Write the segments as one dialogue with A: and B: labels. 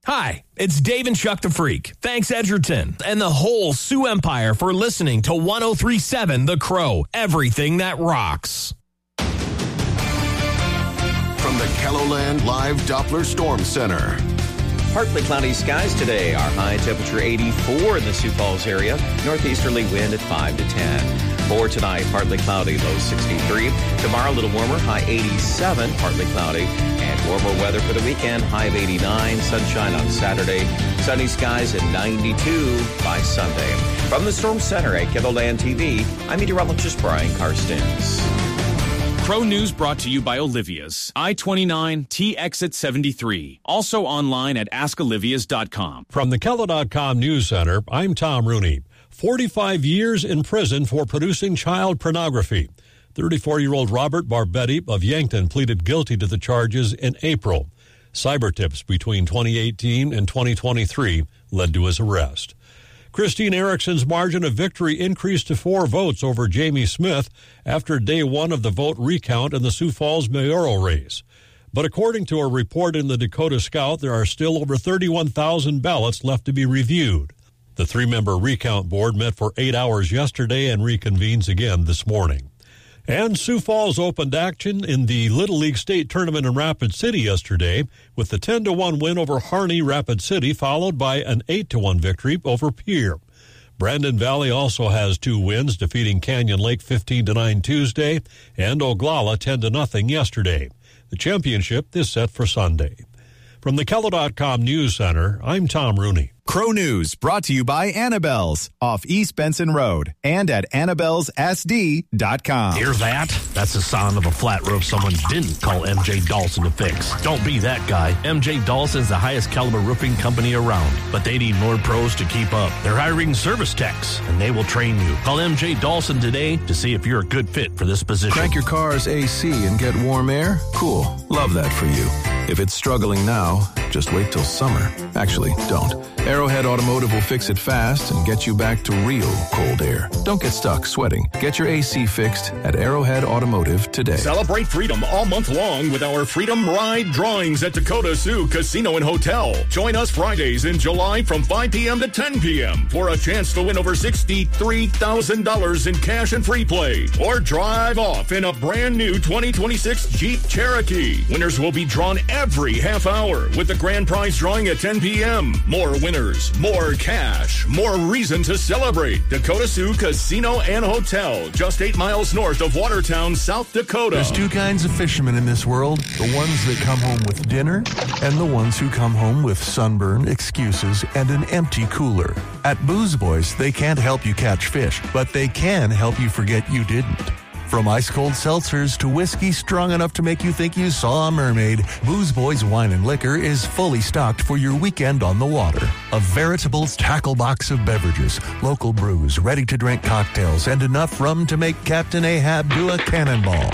A: Hi, it's Dave and Chuck the Freak. Thanks, Edgerton, and the whole Sioux Empire for listening to 103.7 The Crow, everything that rocks.
B: From the KELOLAND Live Doppler Storm Center.
C: Partly cloudy skies today. Our high temperature 84 in the Sioux Falls area. Northeasterly wind at 5 to 10. For tonight, partly cloudy, low 63. Tomorrow, a little warmer, high 87, partly cloudy. And warmer weather for the weekend, high of 89. Sunshine on Saturday. Sunny skies at 92 by Sunday. From the Storm Center at KELOLAND TV, I'm meteorologist Brian Karstens.
D: Crow News brought to you by Olivia's. I-29 T-Exit 73. Also online at askolivias.com.
E: From the KELO.com News Center, I'm Tom Rooney. 45 years in prison for producing child pornography. 34-year-old Robert Barbetti of Yankton pleaded guilty to the charges in April. Cyber tips between 2018 and 2023 led to his arrest. Christine Erickson's margin of victory increased to 4 votes over Jamie Smith after day one of the vote recount in the Sioux Falls mayoral race. But according to a report in the Dakota Scout, there are still over 31,000 ballots left to be reviewed. The 3-member recount board met for 8 hours yesterday and reconvenes again this morning. And Sioux Falls opened action in the Little League State Tournament in Rapid City yesterday with the 10-1 win over Harney Rapid City, followed by an 8-1 victory over Pierre. Brandon Valley also has 2 wins, defeating Canyon Lake 15-9 Tuesday and Oglala 10-0 yesterday. The championship is set for Sunday. From the KELO.com News Center, I'm Tom Rooney.
F: Crow News brought to you by Annabelle's off East Benson Road and at Annabelle'sSD.com.
G: Hear that? That's the sound of a flat roof someone didn't call MJ Dawson to fix. Don't be that guy. MJ Dawson's the highest caliber roofing company around, but they need more pros to keep up. They're hiring service techs, and they will train you. Call MJ Dawson today to see if you're a good fit for this position.
H: Crank your car's AC and get warm air? Cool. Love that for you. If it's struggling now, just wait till summer. Actually, don't. Arrowhead Automotive will fix it fast and get you back to real cold air. Don't get stuck sweating. Get your AC fixed at Arrowhead Automotive today.
I: Celebrate freedom all month long with our Freedom Ride drawings at Dakota Sioux Casino and Hotel. Join us Fridays in July from 5 p.m. to 10 p.m. for a chance to win over $63,000 in cash and free play. Or drive off in a brand new 2026 Jeep Cherokee. Winners will be drawn every half hour with the grand prize drawing at 10 p.m. More winners, more cash, more reason to celebrate. Dakota Sioux Casino and Hotel, just 8 miles north of Watertown, South Dakota.
J: There's 2 kinds of fishermen in this world. The ones that come home with dinner and the ones who come home with sunburn, excuses, and an empty cooler. At Booze Boys, they can't help you catch fish, but they can help you forget you didn't. From ice-cold seltzers to whiskey strong enough to make you think you saw a mermaid, Booze Boys Wine and Liquor is fully stocked for your weekend on the water. A veritable tackle box of beverages, local brews, ready-to-drink cocktails, and enough rum to make Captain Ahab do a cannonball.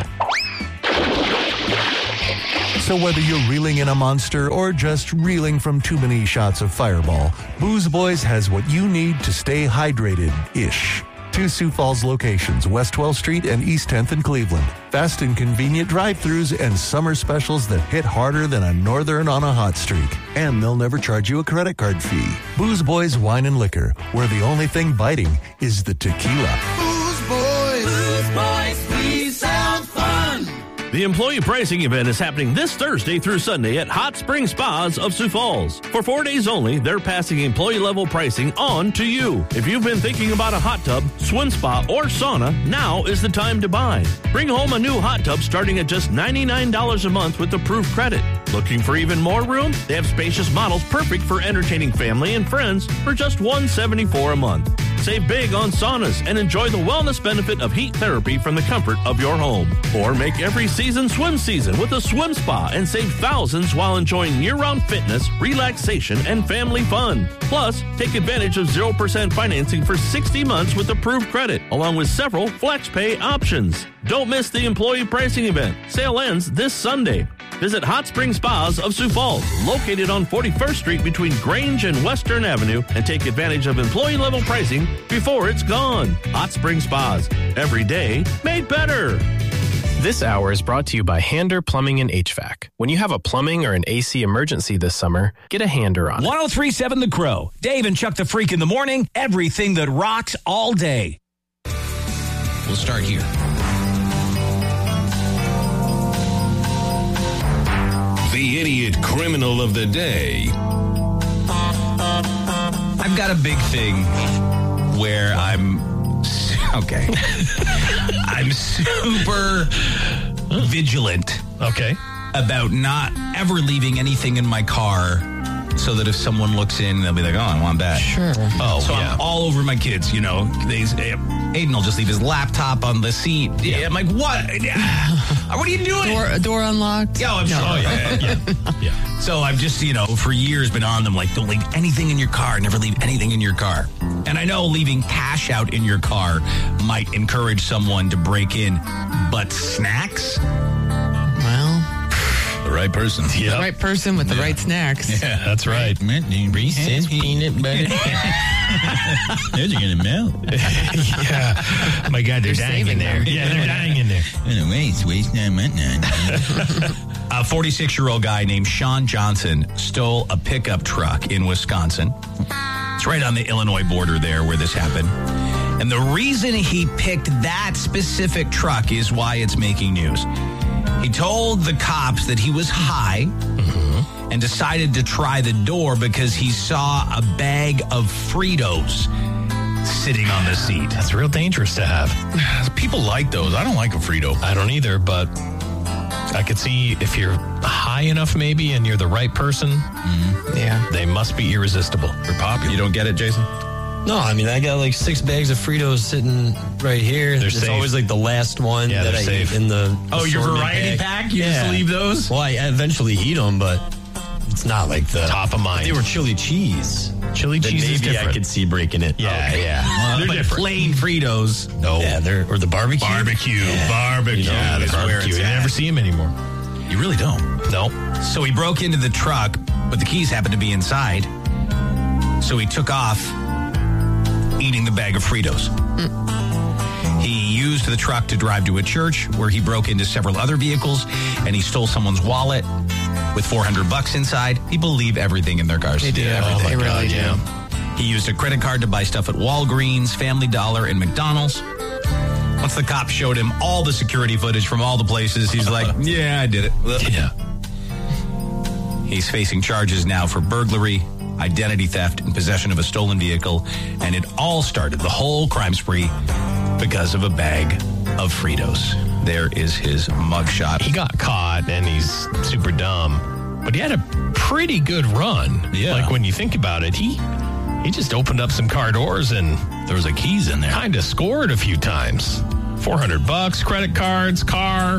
J: So whether you're reeling in a monster or just reeling from too many shots of Fireball, Booze Boys has what you need to stay hydrated-ish. 2 Sioux Falls locations, West 12th Street and East 10th in Cleveland. Fast and convenient drive-thrus and summer specials that hit harder than a northern on a hot streak. And they'll never charge you a credit card fee. Booze Boys Wine and Liquor, where the only thing biting is the tequila.
K: Booze Boys, we sound fun.
G: The employee pricing event is happening this Thursday through Sunday at Hot Spring Spas of Sioux Falls. For 4 days only, they're passing employee-level pricing on to you. If you've been thinking about a hot tub, swim spa, or sauna, now is the time to buy. Bring home a new hot tub starting at just $99 a month with approved credit. Looking for even more room? They have spacious models perfect for entertaining family and friends for just $174 a month. Save big on saunas and enjoy the wellness benefit of heat therapy from the comfort of your home. Or make every season swim season with a swim spa and save thousands while enjoying year-round fitness, relaxation, and family fun. Plus, take advantage of 0% financing for 60 months with approved credit, along with several flex pay options. Don't miss the employee pricing event. Sale ends this Sunday. Visit Hot Spring Spas of Sioux Falls, located on 41st Street between Grange and Western Avenue, and take advantage of employee-level pricing before it's gone. Hot Spring Spas, every day made better.
L: This hour is brought to you by Hander Plumbing and HVAC. When you have a plumbing or an AC emergency this summer, get a Hander on it.
A: 1037 The Crow. Dave and Chuck the Freak in the morning. Everything that rocks all day.
C: We'll start here.
I: The idiot criminal of the day.
M: I've got a big thing where I'm super vigilant.
G: Okay.
M: About not ever leaving anything in my car so that if someone looks in, they'll be like, oh, I want that.
G: Sure. Oh,
M: so
G: yeah.
M: I'm all over my kids, you know. Aiden will just leave his laptop on the seat. Yeah. I'm like, what? What are you doing?
N: Door unlocked?
M: Yeah, I'm sure. Oh, yeah. So I've just, for years been on them, like, don't leave anything in your car. Never leave anything in your car. And I know leaving cash out in your car might encourage someone to break in, but snacks?
N: Well,
M: the right person.
N: the right person with the right snacks.
G: Yeah, that's right.
M: Reese's peanut butter. Those are going to melt.
G: Yeah. My God, they're dying in there.
N: Them.
G: Yeah, they're dying in there.
M: Waste 9 months. A 46-year-old guy named Sean Johnson stole a pickup truck in Wisconsin. It's right on the Illinois border there where this happened. And the reason he picked that specific truck is why it's making news. He told the cops that he was high and decided to try the door because he saw a bag of Fritos sitting on the seat.
G: That's real dangerous to have.
M: People like those. I don't like a Frito.
G: I don't either, but I could see if you're high enough maybe and you're the right person,
N: Yeah.
G: they must be irresistible.
M: They're popular. You don't get it, Jason?
O: No, I mean, I got like 6 bags of Fritos sitting right here.
G: They're
O: it's
G: safe.
O: always like the last one
G: Yeah,
O: that
G: they're
O: I
G: safe.
O: eat in the
M: your
O: assortment
M: variety pack? You just leave those?
O: Well, I eventually eat them, but it's not like the
G: Top of mind.
O: They were chili cheese.
G: Chili
O: Then
G: cheese is
O: maybe
G: different.
O: I could see breaking it.
G: Yeah, yeah.
M: They're
G: They're different.
M: plain Fritos.
G: No.
O: Yeah, or the barbecue.
M: Barbecue.
G: Yeah, the
M: is where
G: barbecue.
M: it's
G: You
M: at.
G: never see them anymore.
M: You really don't.
G: No.
M: So he broke into the truck, but the keys happened to be inside. So he took off eating the bag of Fritos. He used the truck to drive to a church where he broke into several other vehicles and he stole someone's wallet with $400 inside. People leave everything in their cars.
N: They do.
G: Oh,
N: They
G: my
N: really
G: God,
N: do.
G: yeah.
M: He used a credit card to buy stuff at Walgreens, Family Dollar, and McDonald's. Once the cops showed him all the security footage from all the places, he's like, yeah, I did it.
G: Yeah.
M: He's facing charges now for burglary, identity theft, and possession of a stolen vehicle. And it all started, the whole crime spree, because of a bag of Fritos. There is his mugshot.
G: He got caught and he's super dumb, but he had a pretty good run.
M: Yeah.
G: Like when you think about it, he just opened up some car doors and
M: There was like keys in there.
G: kind of scored a few times. $400, credit cards, car,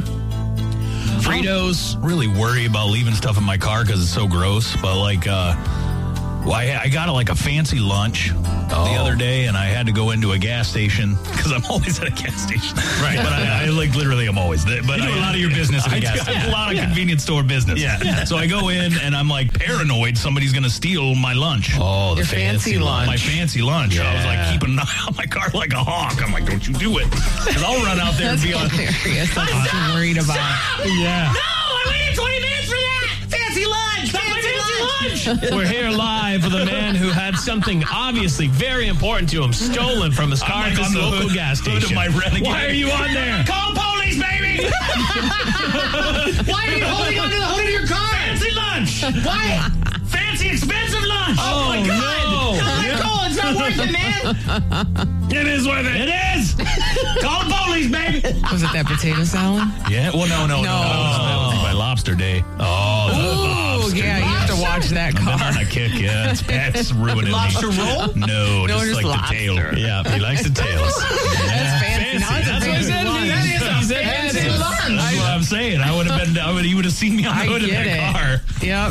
G: Fritos.
M: I don't really worry about leaving stuff in my car because it's so gross. But like, I got like a fancy lunch the other day, and I had to go into a gas station because I'm always at a gas station.
G: Right.
M: But I like literally I'm always there. But
G: You do a lot of your business at a gas station.
M: A lot of convenience store business.
G: Yeah.
M: So I go in and I'm like paranoid somebody's going to steal my lunch.
G: Oh, the
N: Your fancy lunch.
M: My fancy lunch. I was like
G: Yeah.
M: keeping an eye on my car like a hawk. I'm like, don't you do it. Because I'll run out there and
N: That's
M: be on.
N: hilarious. That's what I'm worried about.
G: Yeah.
M: No, I waited 20 minutes for that. Fancy lunch. Fancy lunch.
G: We're here live with a man who had something obviously very important to him stolen from his car
M: I'm
G: at
M: like
G: this
M: on the
G: local
M: hood-
G: gas
M: hood of
G: station.
M: my Renegade.
G: Why are you on there?
M: Call police, baby.
K: Why are you holding onto the hood of your car?
M: Fancy lunch.
K: Why?
M: Fancy expensive lunch.
G: Oh,
K: my God.
G: no.
K: Let go. It's not worth it, man.
M: It is worth it. It is. Call the police, baby.
N: Was it that potato salad?
M: Yeah. Well, no. That was my lobster day.
G: Oh,
N: Oh, yeah, you have to watch that
M: I've been
N: car.
M: on a kick. Yeah, it's ruining
K: Lobster
M: me.
K: roll?
M: No,
N: No,
M: just
N: just
M: like
N: lobster.
M: the tail.
G: yeah, he likes the tails.
N: That's fancy. Now it's a
G: That's what
N: fancy
G: he said.
N: lunch.
K: That is a
G: He said
K: fancy
G: fancy
K: lunch.
M: That's what I'm saying. I would have been. You would have seen me on the
N: I
M: hood of
N: get
M: that
N: it.
M: car.
N: Yep.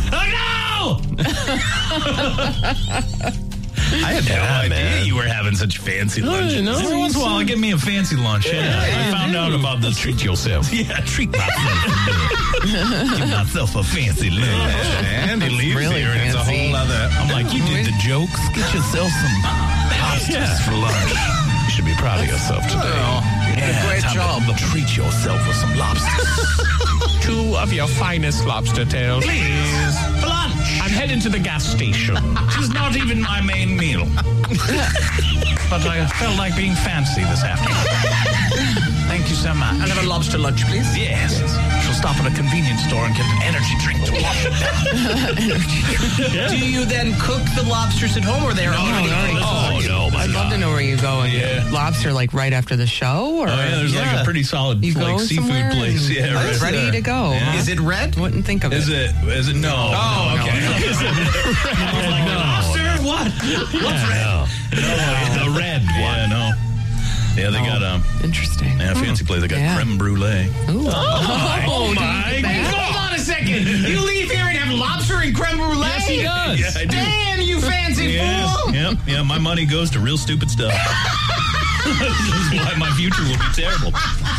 M: Oh, no! I had no idea
G: man.
M: you were having such fancy lunches.
G: no,
M: Every once in a while, I get me a fancy lunch. I found out about this.
G: Treat yourself.
M: Yeah, treat myself. Give myself a fancy lunch. And he leaves
N: really
M: here, and it's a
N: fancy.
M: whole other. I'm like, you did the jokes. Get yourself some pastas for lunch.
G: You should be proud of yourself today.
M: Well,
P: Great job.
M: Treat yourself with some lobsters.
Q: 2 of your finest lobster tails.
M: Please. For lunch.
Q: I'm heading to the gas station.
M: It's not even my main meal. But I felt like being fancy this afternoon. Thank you so much.
P: I'll have a lobster lunch, please.
M: Yes. She'll stop at a convenience store and get an energy drink to wash it down.
P: Do you then cook the lobsters at home, or they're already?
Q: No.
N: I'd love to know where you go and get lobster, like right after the show. Or
M: there's like a pretty solid like seafood place. Yeah,
N: right. Ready to go.
M: Yeah.
N: Huh?
P: Is it red?
N: Wouldn't think of it.
M: Is it? No.
P: Oh, okay.
M: Is it red? Lobster? What? What's red? The red one. Yeah, no. Yeah, they got
N: interesting.
M: Yeah, fancy place. They got creme brulee.
N: Ooh.
P: Oh my! Hold on a second. You leave here and have lobster and creme brulee?
M: Yes, he does. Yeah, I do.
P: Damn, you fancy fool!
M: Yeah. My money goes to real stupid stuff. This is why my future will be terrible.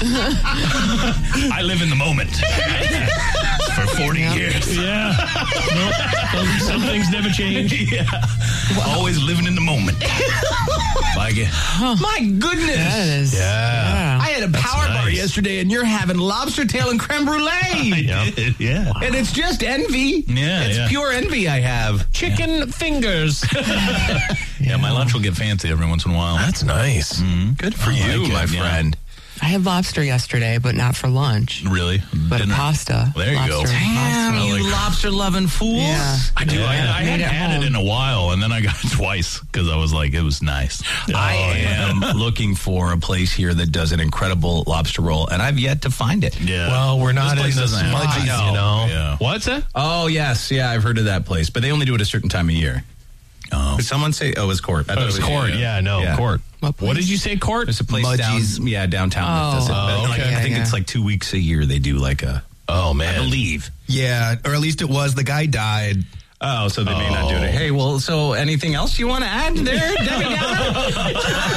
M: I live in the moment. For 40 years.
Q: Yeah. Nope. Some things never change.
M: Yeah. Wow. Always living in the moment.
P: My goodness.
N: That is.
Q: Yeah.
P: I had a power bar yesterday, and you're having lobster tail and creme brulee.
M: I did, yeah.
P: And it's just envy.
M: Yeah,
P: it's pure envy I have.
Q: Chicken fingers.
M: Yeah, my lunch will get fancy every once in a while.
Q: That's nice.
M: Mm-hmm. Good for you, my friend.
N: I had lobster yesterday, but not for lunch.
M: Really?
N: But
M: Dinner.
N: pasta.
M: There you go.
P: Damn, you lobster-loving fools.
N: Yeah.
M: I do. I hadn't had it in a while, and then I got it twice because I was like, it was nice.
O: I am looking for a place here that does an incredible lobster roll, and I've yet to find it.
M: Yeah.
Q: Well, we're not in the smudges,
O: you
Q: know.
M: Yeah.
Q: What's that?
O: Oh, yes. Yeah, I've heard of that place, but they only do it a certain time of year.
M: Oh.
O: Did someone say, it was Court? I thought
Q: it was Court. Yeah, no, Court.
N: What
Q: did you say, Court?
O: There's a place downtown that does it.
Q: Okay.
O: I think it's like 2 weeks a year they do like a...
Q: Oh, man.
O: I believe.
R: Yeah, or at least it was. The guy died.
O: Oh, so they may not do it. Hey, well, so anything else you want to add there, Debbie Downer?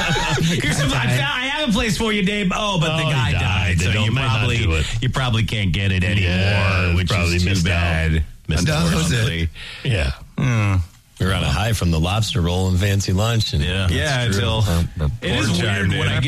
O: I have a place for you, Dave. Oh, but the guy died, so you probably can't get it anymore, which
Q: probably
O: is too bad.
R: Unfortunately.
Q: Yeah.
O: We're on a high from the lobster roll and fancy lunch. And
M: yeah, until it is weird when I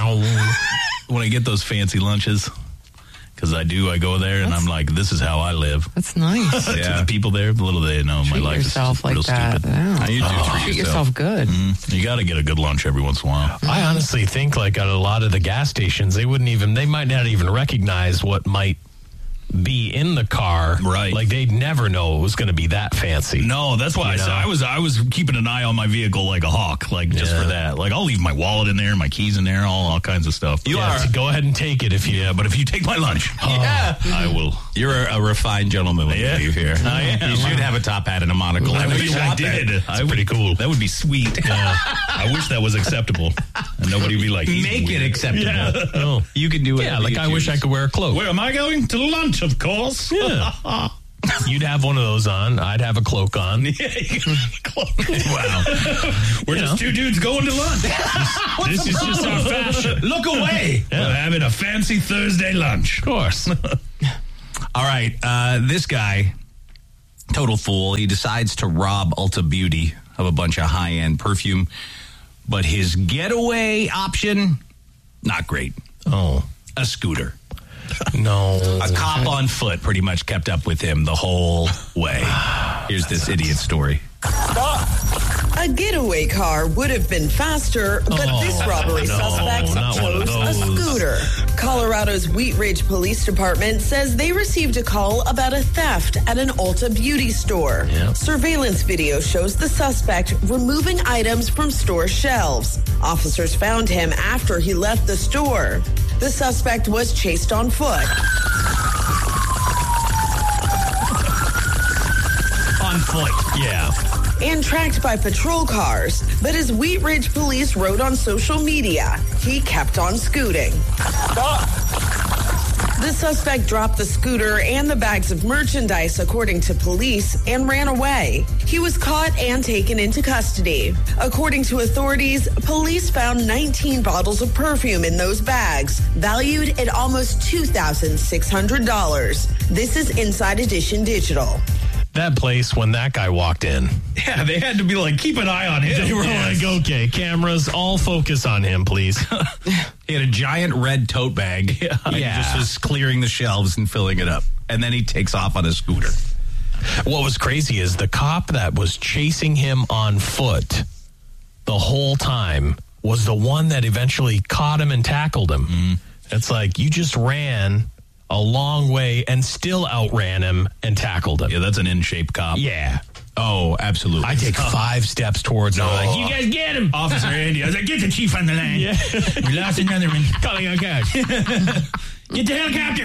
M: get those fancy lunches. Because I go there and I'm like, this is how I live.
N: That's nice.
M: To the people there, little they know my life is
N: like
M: real
N: that.
M: stupid.
N: Yeah.
M: You do
N: treat yourself good.
M: Mm-hmm. You got to get a good lunch every once in a while.
Q: I honestly think like at a lot of the gas stations, they might not even recognize what might be in the car.
M: Right.
Q: Like they'd never know it was going to be that fancy.
M: No, that's why I was keeping an eye on my vehicle like a hawk, like just for that. Like I'll leave my wallet in there, my keys in there, all kinds of stuff.
Q: So go ahead and take it if you.
M: Yeah, but if you take my lunch, I will.
O: You're a refined gentleman when you leave here.
M: I am.
O: You should have a top hat and a monocle.
M: I wish I did. That's pretty cool. That would be sweet. Yeah. I wish that was acceptable. And nobody would be like,
O: make it acceptable.
M: Yeah.
Q: Oh.
O: You can do it.
Q: Yeah, like I wish I could wear a cloak.
M: Where am I going? To lunch, of course.
Q: Yeah. You'd have one of those on. I'd have a cloak on.
M: Yeah, cloak. Wow. We're just two dudes going to lunch. This is just our fashion.
P: Look away.
M: Yeah. We're having a fancy Thursday lunch.
Q: Of course.
O: All right. This guy, total fool. He decides to rob Ulta Beauty of a bunch of high-end perfume. But his getaway option, not great.
Q: Oh.
O: A scooter.
Q: No.
O: A cop on foot pretty much kept up with him the whole way. Here's this idiot story.
S: A getaway car would have been faster, but this robbery suspect chose a scooter. Colorado's Wheat Ridge Police Department says they received a call about a theft at an Ulta Beauty store.
Q: Yep.
S: Surveillance video shows the suspect removing items from store shelves. Officers found him after he left the store. The suspect was chased on foot.
O: On foot, yeah.
S: And tracked by patrol cars. But as Wheat Ridge Police wrote on social media, he kept on scooting. The suspect dropped the scooter and the bags of merchandise, according to police, and ran away. He was caught and taken into custody. According to authorities, police found 19 bottles of perfume in those bags, valued at almost $2,600. This is Inside Edition Digital.
Q: that place when that guy walked in.
O: Yeah, they had to be like, keep an eye on him.
Q: They were like, okay, cameras, all focus on him, please.
O: He had a giant red tote bag. Yeah. He just was clearing the shelves and filling it up. And then he takes off on a scooter.
Q: What was crazy is the cop that was chasing him on foot the whole time was the one that eventually caught him and tackled him. Mm. It's like, you just ran a long way and still outran him and tackled him.
O: Yeah, that's an in-shape cop.
Q: Yeah.
O: Oh, absolutely.
Q: I take 5 steps towards him.
P: Like, you guys get him.
O: Officer Andy. I was like, get the chief on the line.
P: Yeah.
O: We lost another one.
P: Calling on cash. Get the helicopter.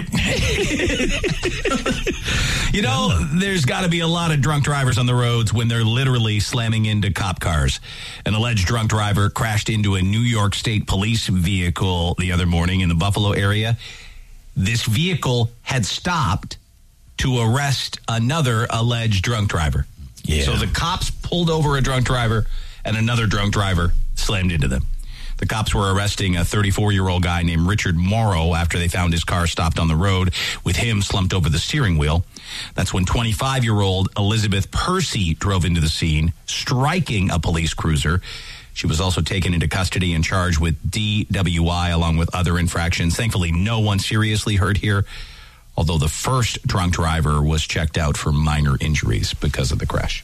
O: You know, there's got to be a lot of drunk drivers on the roads when they're literally slamming into cop cars. An alleged drunk driver crashed into a New York State police vehicle the other morning in the Buffalo area. This vehicle had stopped to arrest another alleged drunk driver. Yeah. So the cops pulled over a drunk driver and another drunk driver slammed into them. The cops were arresting a 34-year-old guy named Richard Morrow after they found his car stopped on the road with him slumped over the steering wheel. That's when 25-year-old Elizabeth Percy drove into the scene, striking a police cruiser. She was also taken into custody and charged with DWI along with other infractions. Thankfully, no one seriously hurt here, although the first drunk driver was checked out for minor injuries because of the crash.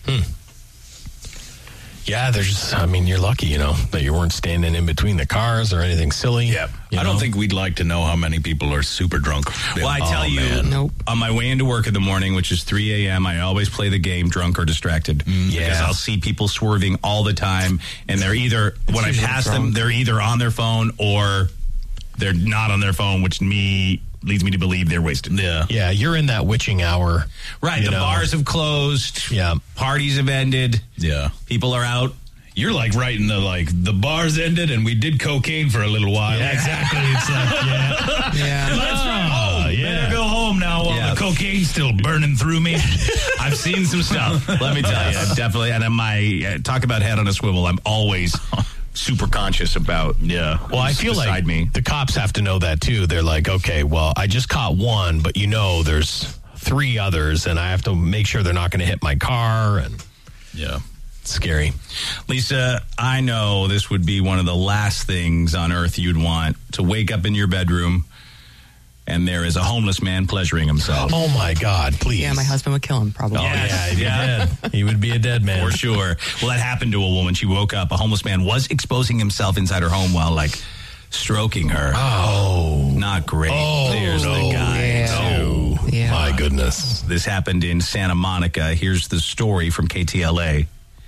Q: Yeah, you're lucky, that you weren't standing in between the cars or anything silly.
O: Yeah. I don't think we'd like to know how many people are super drunk. Well, I tell you, on my way into work in the morning, which is 3 a.m., I always play the game Drunk or Distracted. Because I'll see people swerving all the time, and they're either, when I pass them, they're either on their phone or they're not on their phone, which leads me to believe they're wasted.
Q: Yeah, you're in that witching hour.
O: Right, the bars have closed.
Q: Yeah.
O: Parties have ended.
M: Yeah.
O: People are out.
M: You're like right in the bars ended and we did cocaine for a little while.
Q: Yeah, exactly. It's like,
M: Better go home now while the cocaine's still burning through me.
O: I've seen some stuff. Let me tell you, definitely. And my talk about head on a swivel, I'm always super conscious about.
Q: Yeah. Well, I feel like the cops have to know that too. They're like, okay, well, I just caught one, but there's 3 others, and I have to make sure they're not going to hit my car. And it's scary.
O: Lisa, I know this would be one of the last things on earth you'd want, to wake up in your bedroom and there is a homeless man pleasuring himself.
Q: Oh my God, please.
N: Yeah, my husband would kill him, probably.
O: Oh,
Q: he'd be dead. He would be a dead man.
O: For sure. Well, that happened to a woman. She woke up. A homeless man was exposing himself inside her home while, stroking her.
Q: Oh.
O: Not great.
Q: Oh,
O: There's the guy, too.
Q: Yeah. My goodness.
O: This happened in Santa Monica. Here's the story from KTLA.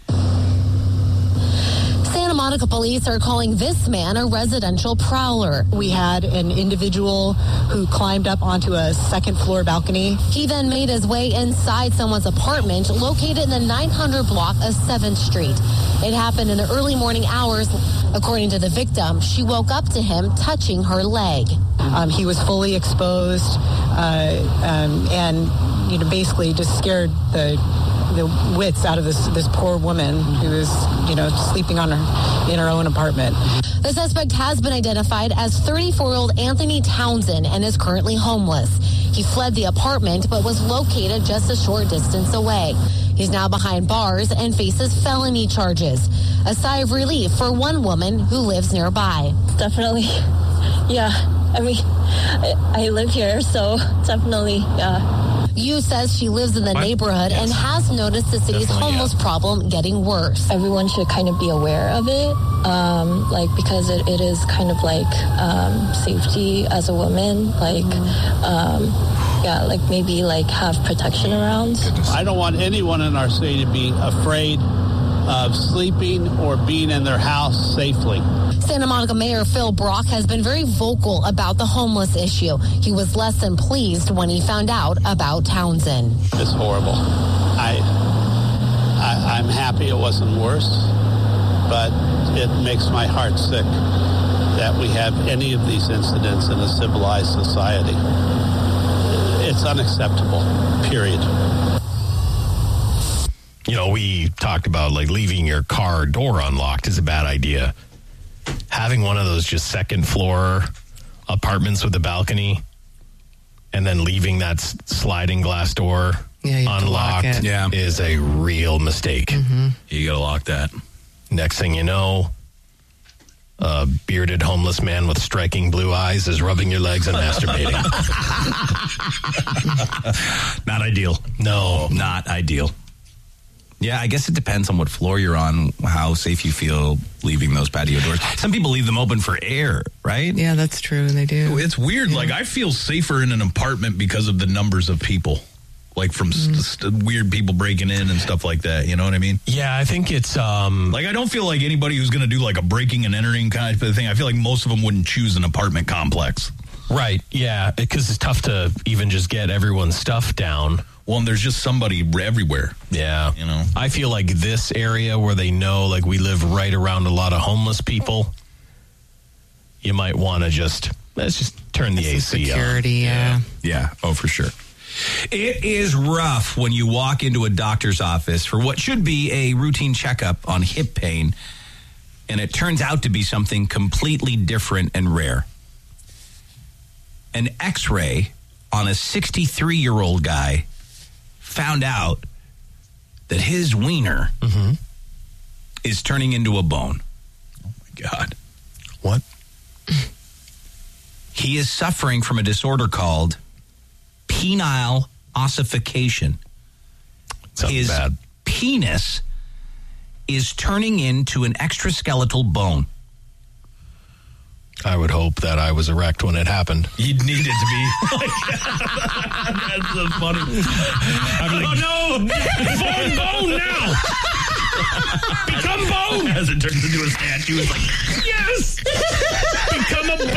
T: Santa Monica police are calling this man a residential prowler.
U: We had an individual who climbed up onto a second-floor balcony.
T: He then made his way inside someone's apartment located in the 900 block of 7th Street. It happened in the early morning hours. According to the victim, she woke up to him touching her leg.
U: He was fully exposed and basically just scared the wits out of this poor woman who was, sleeping in her own apartment.
T: The suspect has been identified as 34-year-old Anthony Townsend and is currently homeless. He fled the apartment but was located just a short distance away. He's now behind bars and faces felony charges. A sigh of relief for one woman who lives nearby.
V: Definitely, yeah. I live here, so definitely, yeah.
T: Yu says she lives in the neighborhood and has noticed the city's homeless problem getting worse.
V: Everyone should kind of be aware of it, because it is kind of safety as a woman, maybe have protection around.
W: I don't want anyone in our city to be afraid of sleeping or being in their house safely.
T: Santa Monica Mayor Phil Brock has been very vocal about the homeless issue. He was less than pleased when he found out about Townsend.
W: It's horrible. I'm happy it wasn't worse, but it makes my heart sick that we have any of these incidents in a civilized society. It's unacceptable, period.
Q: We talked about leaving your car door unlocked is a bad idea. Having one of those just second floor apartments with a balcony and then leaving that sliding glass door
N: you have to lock
Q: unlocked
N: it.
Q: is a real mistake.
N: Mm-hmm.
M: You got to lock that.
Q: Next thing you know, a bearded homeless man with striking blue eyes is rubbing your legs and masturbating.
M: Not ideal.
Q: No.
M: Not ideal. Yeah, I guess it depends on what floor you're on, how safe you feel leaving those patio doors. Some people leave them open for air, right?
N: Yeah, that's true. They do.
G: It's weird. Like, I feel safer in an apartment because of the numbers of people. Like, from weird people breaking in and stuff like that. You know what I mean?
Q: Yeah, I think it's...
G: Like, I don't feel like anybody who's going to do, like, a breaking and entering kind of thing, I feel like most of them wouldn't choose an apartment complex.
Q: Right, yeah, because it's tough to even just get everyone's stuff down.
G: Well, and there's just somebody everywhere.
Q: Yeah.
G: You know?
Q: I feel like this area where they know, like, we live right around a lot of homeless people, you might want to let's just turn the AC
N: security,
Q: on.
M: Yeah, oh, for sure. It is rough when you walk into a doctor's office for what should be a routine checkup on hip pain, and it turns out to be something completely different and rare. An X-ray on a 63-year-old guy found out that his wiener is turning into a bone.
G: Oh, my God.
Q: What?
M: He is suffering from a disorder called penile ossification. His
Q: bad.
M: penis is turning into an extraskeletal bone.
Q: I would hope that I was erect when it happened.
G: You'd need it to be. That's so funny. I'm like, oh, no! Form bone now! Become bone! As it turns into a statue, it's like, yes! Become a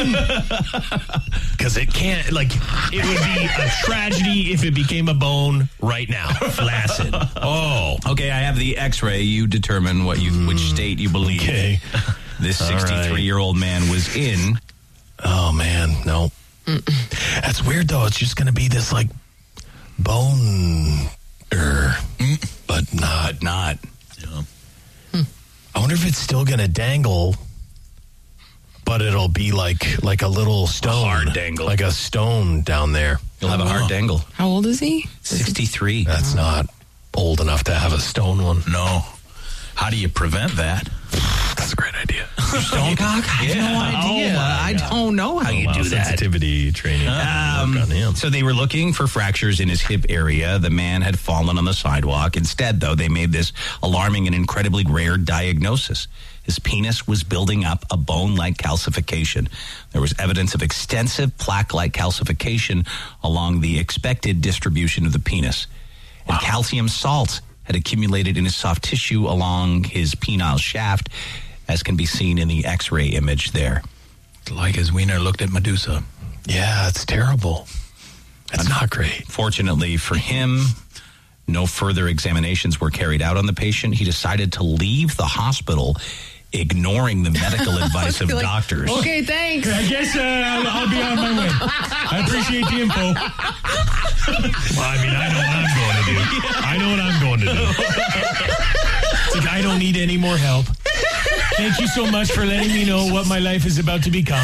G: bone!
Q: Because it can't, like, it would be a tragedy if it became a bone right now. Flaccid. Oh.
M: Okay, I have the X-ray. You determine which state you believe this 63-year-old man was in.
Q: Oh, man, no. That's weird, though. It's just going to be this, like, bone, but not.
G: Yeah.
Q: I wonder if it's still going to dangle, but it'll be like a little stone.
M: A hard dangle.
Q: Like a stone down there.
M: You'll have a hard dangle.
N: How old is he?
M: 63.
Q: That's not old enough to have a stone one.
G: No. How do you prevent that?
Q: That's a great idea.
M: Stone cock? I have no idea. I don't know how you do that.
Q: Sensitivity training. On him.
M: So they were looking for fractures in his hip area. The man had fallen on the sidewalk. Instead, though, they made this alarming and incredibly rare diagnosis. His penis was building up a bone-like calcification. There was evidence of extensive plaque-like calcification along the expected distribution of the penis. And calcium salts had accumulated in his soft tissue along his penile shaft, as can be seen in the X-ray image there.
G: Like his wiener looked at Medusa.
Q: Yeah, it's terrible. It's not great.
M: Fortunately for him, no further examinations were carried out on the patient. He decided to leave the hospital, ignoring the medical advice of doctors.
N: Okay, thanks.
G: I guess I'll be on my way. I appreciate the info.
Q: Well, I mean, I know what I'm going to do. It's like, I don't need any more help. Thank you so much for letting me know what my life is about to become.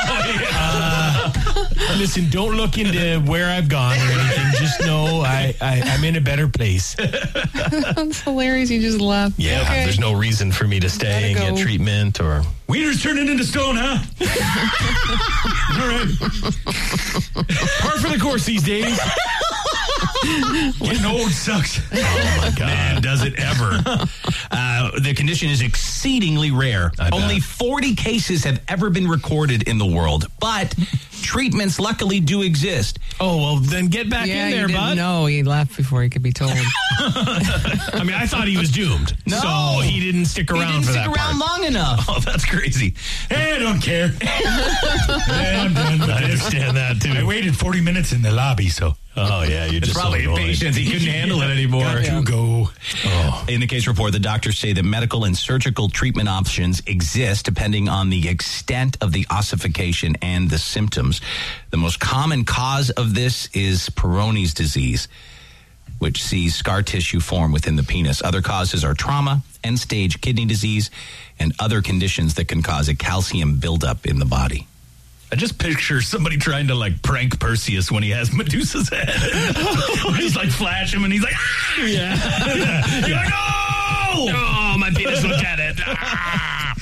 Q: Listen, don't look into where I've gone or anything. Just know I'm in a better place.
N: That's hilarious. You just left.
Q: Yeah,
N: okay.
Q: There's no reason for me to stay and get treatment or...
G: Wiener's turning into stone, huh? All right.
Q: Par for the course these days.
G: Getting old sucks.
Q: Oh, my God.
M: Man, does it ever. The condition is exceedingly rare. Only 40 cases have ever been recorded in the world, but treatments luckily do exist.
Q: Oh, well, then get back in there, bud.
N: No, he left before he could be told.
Q: I mean, I thought he was doomed.
M: No.
Q: So he didn't stick around for that
M: He didn't stick around long enough.
Q: Oh, that's crazy.
G: Hey, I don't care. Yeah, I'm done with
Q: I
G: this.
Q: understand that, too.
G: I waited 40 minutes in the lobby, so...
Q: Oh, yeah, you're just
M: probably
Q: so
M: impatient. He couldn't handle it anymore.
G: Got to go.
Q: Oh.
M: In the case report, the doctors say that medical and surgical treatment options exist depending on the extent of the ossification and the symptoms. The most common cause of this is Peyronie's disease, which sees scar tissue form within the penis. Other causes are trauma, end-stage kidney disease, and other conditions that can cause a calcium buildup in the body. I just picture somebody trying to like prank Perseus when he has Medusa's head. Just like flash him and he's like, ah! Yeah. You're like, oh!
Q: Oh, my penis looked at it. Ah!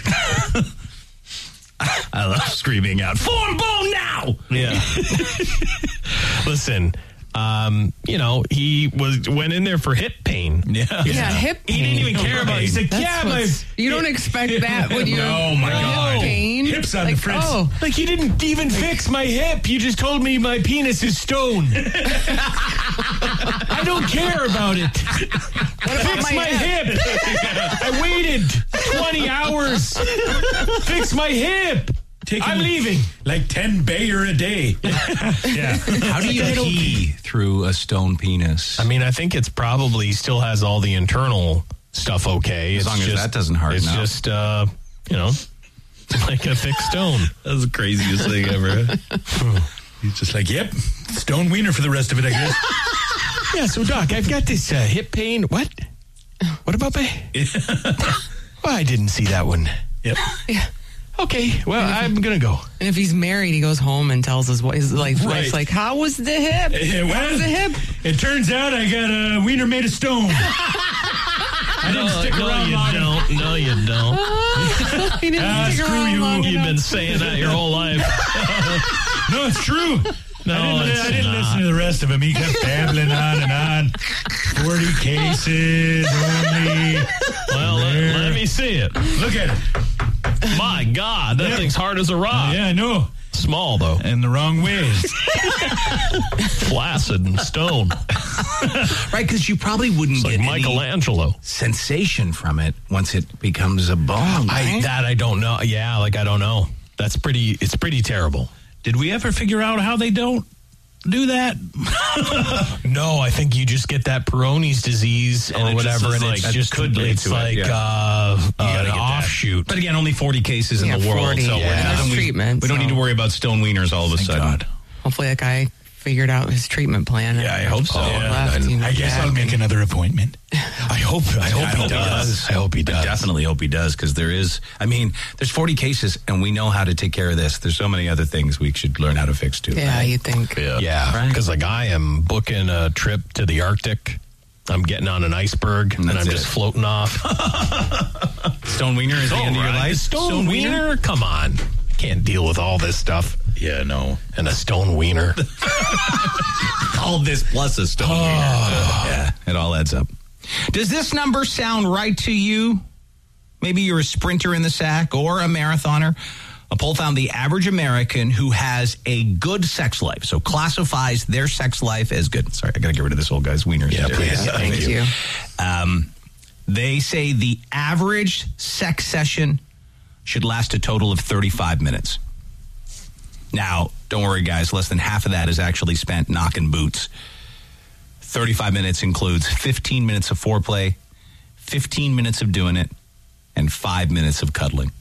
M: I love screaming out, form bone now!
Q: Yeah. Listen, he went in there for hip pain.
N: Yeah, hip pain.
Q: He didn't even care about it. He's like,
N: you don't expect that when you're
Q: God.
N: hip pain.
Q: Hips on the fritz. Oh. Like, you didn't even fix my hip. You just told me my penis is stone. I don't care about it. Fix my hip. I waited 20 hours. Fix my hip. I'm leaving.
B: Like 10 Bayer a day.
Q: Yeah.
M: How do you pee through a stone penis?
Q: I mean, I think it's probably still has all the internal stuff okay.
M: As long as that doesn't harden
Q: up. It's just, like a thick stone.
M: That's the craziest thing ever.
B: He's just like, yep, stone wiener for the rest of it, I guess.
Q: Yeah, so Doc, I've got this hip pain. What? What about my... Well, I didn't see that one.
B: Yep.
N: Yeah.
Q: Okay, well, I'm going to go.
N: And if he's married, he goes home and tells his wife's like, how was the hip? How was the hip?
B: It turns out I got a wiener made of stone. I didn't stick around long enough.
Q: No, you don't.
N: He didn't stick around long enough.
Q: You've been saying that your whole life.
B: No, it's true.
Q: No,
B: I didn't listen to the rest of him. He kept babbling on and on. 40 cases only.
Q: Well, let me see it.
B: Look at it.
Q: My God, that thing's hard as a rock.
B: Yeah, I know.
Q: Small, though.
B: In the wrong ways.
Q: Flaccid and stone.
M: Right, because you probably wouldn't get
Q: Michelangelo
M: sensation from it once it becomes a bone. Right?
Q: I don't know. Yeah, I don't know. It's pretty terrible.
B: Did we ever figure out how they don't do that?
Q: No, I think you just get that Peyronie's disease or whatever, and it's just
M: could lead to
Q: like
M: it,
Q: an offshoot.
M: But again, only 40 cases in the world,
N: 40,
M: so
N: treatment.
M: We don't need to worry about stone wieners all of a sudden.
B: God.
N: Hopefully that guy figured out his treatment plan.
M: Yeah, I hope so.
B: I guess I'll make another appointment. I hope he does.
Q: I hope he does.
M: I definitely hope he does, because there's 40 cases, and we know how to take care of this. There's so many other things we should learn how to fix, too.
N: Yeah,
M: right?
N: you think.
Q: Yeah, because I am booking a trip to the Arctic. I'm getting on an iceberg, and I'm just floating off.
M: Stone wiener is the end of your life?
Q: Stone wiener? Come on. Can't deal with all this stuff.
M: Yeah, no.
Q: And a stone wiener.
M: All this plus a stone wiener. Yeah, it all adds up. Does this number sound right to you? Maybe you're a sprinter in the sack or a marathoner. A poll found the average American who has a good sex life, so classifies their sex life as good. Sorry, I got to get rid of this old guy's wieners.
Q: Yeah, please.
N: Yeah, thank you.
M: They say the average sex session should last a total of 35 minutes. Now, don't worry, guys. Less than half of that is actually spent knocking boots. 35 minutes includes 15 minutes of foreplay, 15 minutes of doing it, and 5 minutes of cuddling.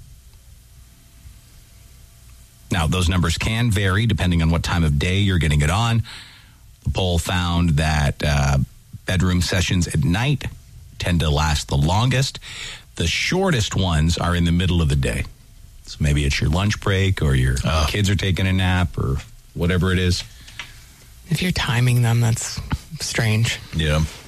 M: Now, those numbers can vary depending on what time of day you're getting it on. The poll found that bedroom sessions at night tend to last the longest. The shortest ones are in the middle of the day. So maybe it's your lunch break, or your kids are taking a nap, or whatever it is.
N: If you're timing them, that's strange.
M: Yeah.